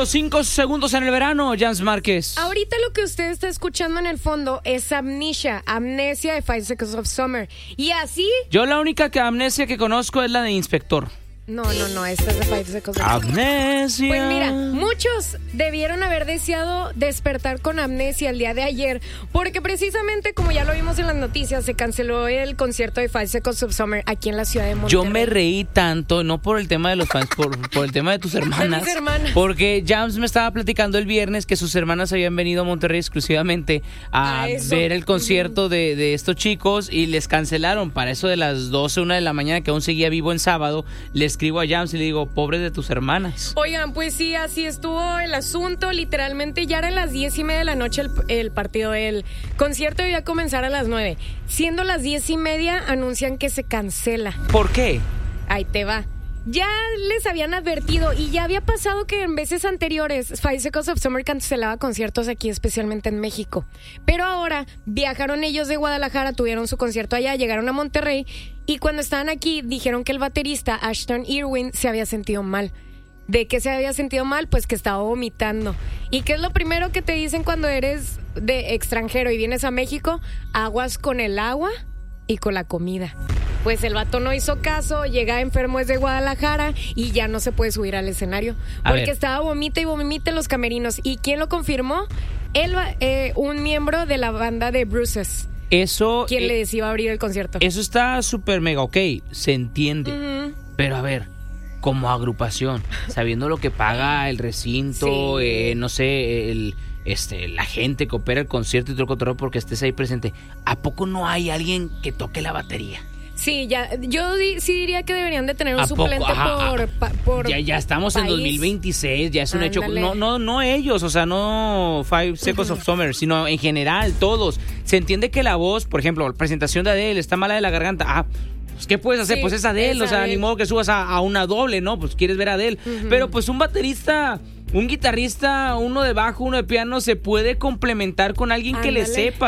Los 5 segundos en el verano, Jams Márquez. Ahorita lo que usted está escuchando en el fondo es Amnesia de 5 Seconds of Summer. Y así... Yo la única amnesia que conozco es la de Inspector. No, esta es de 5 Seconds of Summer. Amnesia. Pues mira, muchos debieron haber deseado despertar con amnesia el día de ayer, porque precisamente, como ya lo vimos en las noticias, se canceló el concierto de 5 Seconds of Summer aquí en la ciudad de Monterrey. Yo me reí tanto, no por el tema de los fans, por el tema de tus hermanas. De mis hermanas. Porque Jams me estaba platicando el viernes que sus hermanas habían venido a Monterrey exclusivamente a ver el concierto de estos chicos y les cancelaron para eso de las 12, 1 de la mañana, que aún seguía vivo en sábado. Le escribo a Jams y le digo, pobre de tus hermanas. Oigan, pues sí, así estuvo el asunto. Literalmente ya eran las 10:30 de la noche el partido. El concierto iba a comenzar a las 9. Siendo las 10:30, anuncian que se cancela. ¿Por qué? Ahí te va. Ya les habían advertido y ya había pasado que en veces anteriores 5 Seconds of Summer cancelaba conciertos aquí, especialmente en México. Pero ahora viajaron ellos de Guadalajara, tuvieron su concierto allá, llegaron a Monterrey y cuando estaban aquí dijeron que el baterista Ashton Irwin se había sentido mal. ¿De qué se había sentido mal? Pues que estaba vomitando. ¿Y qué es lo primero que te dicen cuando eres de extranjero y vienes a México? Aguas con el agua y con la comida. Pues el vato no hizo caso, llega enfermo desde Guadalajara y ya no se puede subir al escenario. Porque estaba vomita en los camerinos. ¿Y quién lo confirmó? Un miembro de la banda de Bruces. Eso... ¿Quién les iba a abrir el concierto? Eso está súper mega ok, se entiende. Uh-huh. Pero a ver, como agrupación, sabiendo lo que paga el recinto, sí. No sé, la gente que opera el concierto y todo el cotorreo porque estés ahí presente, ¿a poco no hay alguien que toque la batería? Sí, yo sí diría que deberían de tener un suplente por ya estamos país. En 2026, ya es un hecho. No ellos, o sea, no 5 Seconds of Summer, sino en general, todos. Se entiende que la voz, por ejemplo, la presentación de Adele está mala de la garganta. Pues, ¿qué puedes hacer? Sí, pues es Adele, o sea, ni modo que subas a una doble, ¿no? Pues quieres ver a Adele. Uh-huh. Pero pues un baterista... Un guitarrista, uno de bajo, uno de piano, se puede complementar con alguien que le sepa.